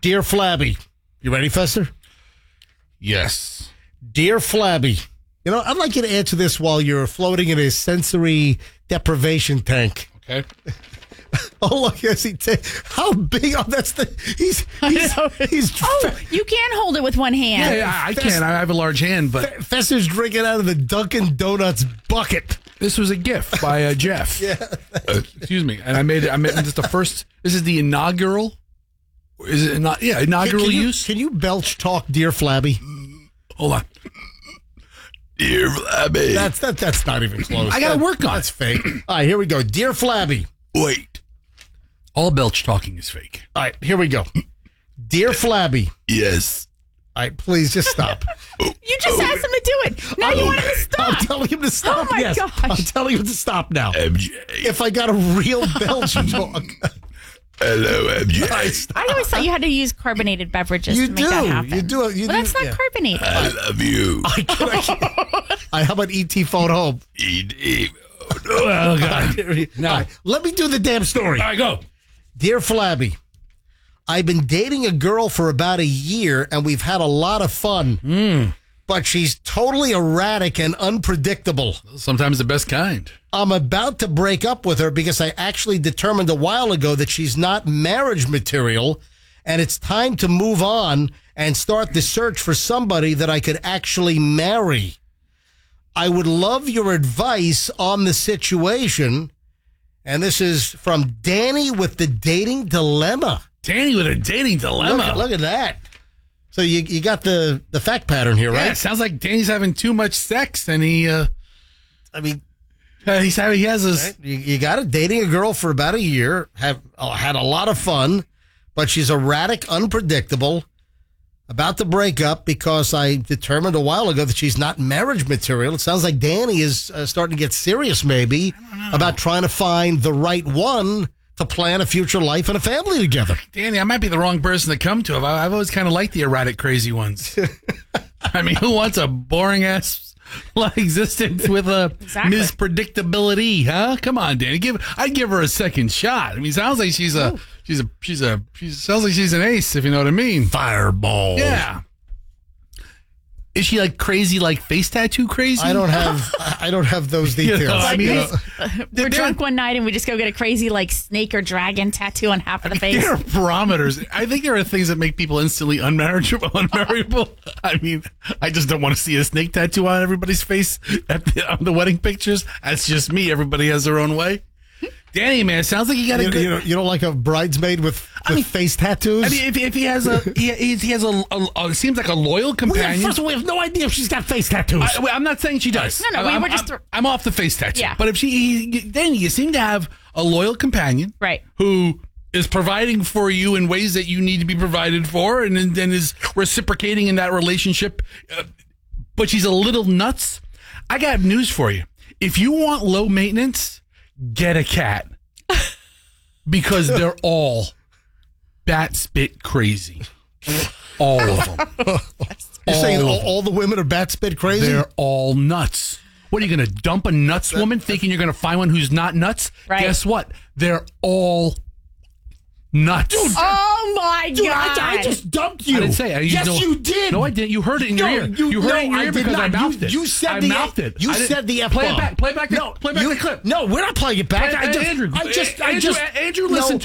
Dear Flabby. You ready, Fester? Yes. Dear Flabby. You know, I'd like you to answer this while you're floating in a sensory deprivation tank. Okay. Oh, look, yes, how big? Oh, that's the, he's You can hold it with one hand. Yeah, I can. I have a large hand, but Fester's drinking out of the Dunkin' Donuts bucket. this was a gift by Jeff. Yeah. Excuse me. And I made this the first. This is the inaugural. Is it not? Yeah, inaugural use. Can you belch talk, Dear Flabby? Hold on. Dear Flabby. That's not even close. I got to work on That's it. fake. All right, here we go. Dear Flabby. Wait. All belch talking is fake. All right, here we go. Dear Flabby. Yes. All right, please just stop. You just asked him to do it. Now you want him to stop. I'm telling him to stop. Oh, my yes. gosh. I'm telling him to stop now. MJ. If I got a real belch talk. Hello, MJ. I always thought you had to use carbonated beverages to make that happen. You do. Well, that's not carbonated. I love you. How about E.T. phone home? E.D. Oh, God. No. All right, let me do the damn story. All right, go. Dear Flabby, I've been dating a girl for about a year, and we've had a lot of fun. But she's totally erratic and unpredictable. Sometimes the best kind. I'm about to break up with her because I actually determined a while ago that she's not marriage material, and it's time to move on and start the search for somebody that I could actually marry. I would love your advice on the situation. And this is from Danny with the dating dilemma. Danny with a dating dilemma. Look at that. So you got the fact pattern here, right? Yeah, it sounds like Danny's having too much sex, and he I mean, he has his. right? You got it. Dating a girl for about a year, had a lot of fun, but she's erratic, unpredictable. About to break up because I determined a while ago that she's not marriage material. It sounds like Danny is starting to get serious, maybe, about trying to find the right one to plan a future life and a family together. Danny, I might be the wrong person to come to. I've always kind of liked the erratic, crazy ones. I mean, who wants a boring ass existence with a Exactly. mispredictability? Huh? Come on, Danny. I'd give her a second shot. I mean, it sounds like she sounds like she's an ace, if you know what I mean. Fireball. Yeah. Is she like crazy, like face tattoo crazy? I don't have those details. You know, I mean, We're drunk one night and we just go get a crazy like snake or dragon tattoo on half of the face. There are barometers. I think there are things that make people instantly unmarriable. I mean, I just don't want to see a snake tattoo on everybody's face on the wedding pictures. That's just me. Everybody has their own way. Danny, man, it sounds like you got a good. You don't like a bridesmaid with face tattoos? I mean, if he has it seems like a loyal companion. First of all, we have no idea if she's got face tattoos. I'm not saying she does. No, we were just. I'm off the face tattoo. Yeah. But if Danny, you seem to have a loyal companion, Right. Who is providing for you in ways that you need to be provided for, and then is reciprocating in that relationship. But she's a little nuts. I got news for you. If you want low maintenance, get a cat. Because they're all bat spit crazy. All of them. You're saying all the women are bat spit crazy? They're all nuts. What are you going to dump a nuts woman thinking you're going to find one who's not nuts? Right. Guess what? They're all nuts. Dude, Oh my Dude, god! I just dumped you. I didn't say. Yes, you did. No, I didn't. You heard it in your ear. You heard it in your ear because I mouthed it. You said I the mouthed it. You I didn't- said the F Play bomb. it back. Play back. No, Play back the clip. No, we're not playing it back. Andrew, Andrew, listen.